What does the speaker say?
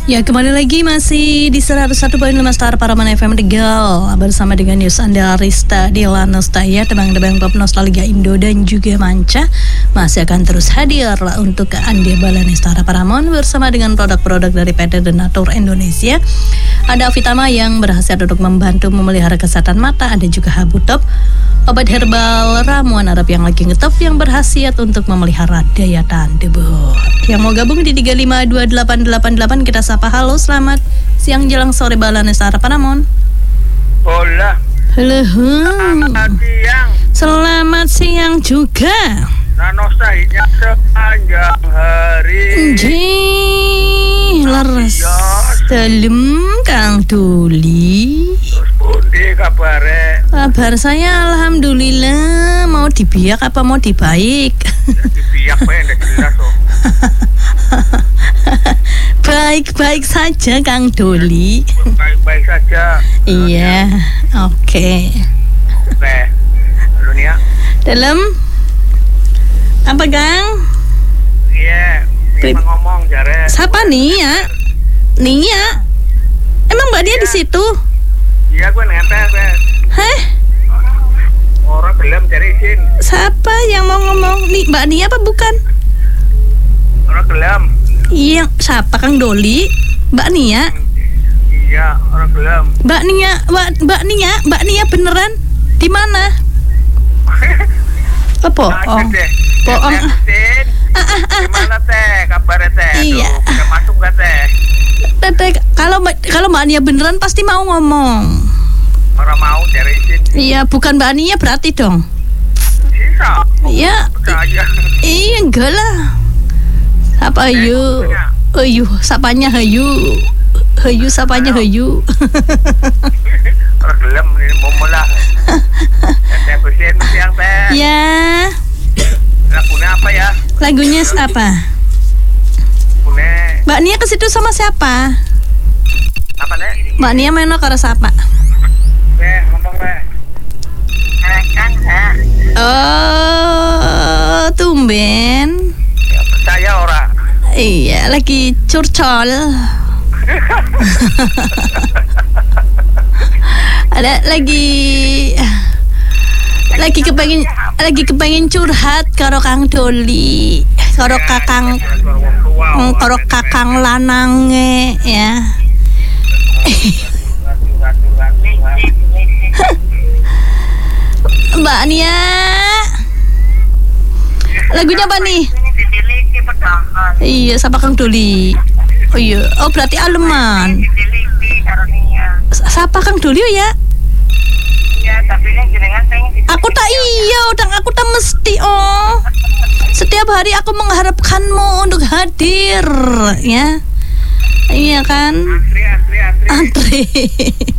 Ya, kembali lagi masih di 101.5 Star Paraman FM Tegal bersama dengan Yus Anda Rista Dila Nostaya, tebang-tebang pop nostalgia Indo dan juga manca masih akan terus hadir untuk Anda Balani Star Paramon bersama dengan produk-produk dari PT Denatur Indonesia. Ada Avitama yang berhasil untuk membantu memelihara kesehatan mata, ada juga Habutop, obat herbal ramuan Arab yang lagi ngetop yang berkhasiat untuk memelihara daya tahan tubuh. Yang mau gabung di 352888 kita sapa. Halo, selamat siang jelang sore Balani Star Paramon. Hola. Halo. Selamat siang. Selamat siang juga. Nostalgia sepanjang hari. Leres dalam Kang Doli. Terus pundi kabare? Kabar saya alhamdulillah. Mau dibiak apa mau dibaik? Dibiak bae ndak jelas kok. Baik-baik saja Kang Doli. Baik-baik saja. Iya, oke. Oke. Halo Nia. Dalam apa Kang? Iya, ini ngomong jare. Siapa Nia? Nia? Emang Mbak Nia di situ? Iya, gue nempel, Bes. Hah? Orang belum cari izin. Siapa yang mau ngomong? Nih, Mbak Nia apa bukan? Orang belum. Iya, siapa Kang Doli? Mbak Nia? Iya, orang belum. Mbak Nia beneran? Di mana? Apa? Bohong. Bohong. Gimana teh? Kabarnya teh? Iya. Aduh, udah masuk gak teh? Tete, kalau Mbak Nia beneran pasti mau ngomong. Orang mau cari izin. Iya, bukan Mbak Nia berarti dong. Sisa. Iya. Percaya. Iya, enggak lah. Apa Hayu? Hayu, sapanya Hayu. Hayu, sapanya Hayu. Orang gelem ini mau mulai. Teh kusin siang teh. Ya. Lagunya apa ya? Lagunya apa? Lagunya Mbak Nia ke situ sama siapa? apa nih? Mbak Nia main karo siapa? Ngomong teh. Kan Oh, tumben. ya percaya orang. Iya, lagi curcol. Ada lagi kepengen curhat karo Kang Doli, karo kakang lanange ya. Mbak Nia, lagunya apa nih? Iya, sama Kang Doli. Oh iya, oh berarti Aleman. Siapa Kang Doli ya? Aku tak iya, aku tak mesti Setiap hari aku mengharapkanmu untuk hadir, ya. Iya kan? Antri.